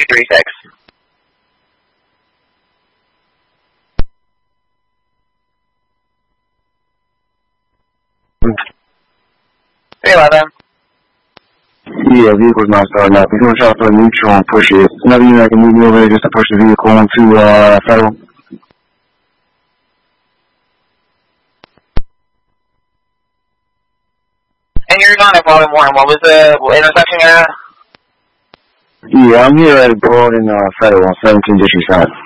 236. Hey, 11. Yeah, vehicle's not starting up. He's going to try to put neutral and push it. Another unit can move me over there just to push the vehicle into Federal. And you're on at Volume 1. What was the intersection area? Yeah, I'm here at Broad and Federal on 17 District South.